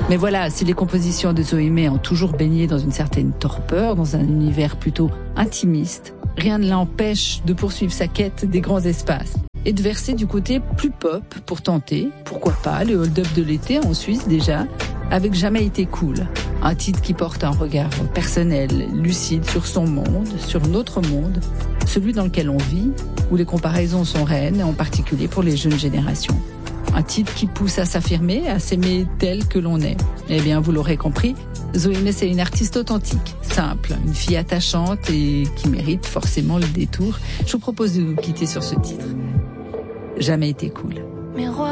Mais voilà, si les compositions de Zoé May ont toujours baigné dans une certaine torpeur, dans un univers plutôt intimiste, rien ne l'empêche de poursuivre sa quête des grands espaces et de verser du côté plus pop pour tenter, pourquoi pas, le hold-up de l'été en Suisse déjà, avec Jamais été cool. Un titre qui porte un regard personnel, lucide sur son monde, sur notre monde, celui dans lequel on vit, où les comparaisons sont reines, en particulier pour les jeunes générations. Un titre qui pousse à s'affirmer, à s'aimer tel que l'on est. Eh bien, vous l'aurez compris, Zoé May, c'est une artiste authentique, simple, une fille attachante et qui mérite forcément le détour. Je vous propose de nous quitter sur ce titre. Jamais été cool.